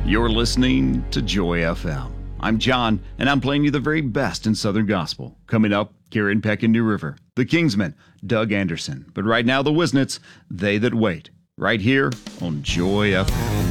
You're listening to Joy FM. I'm John, and I'm playing you the very best in Southern Gospel. Coming up, Karen Peck and New River, the Kingsmen, Doug Anderson. But right now, the Wisnets, They That Wait, right here on Joy FM.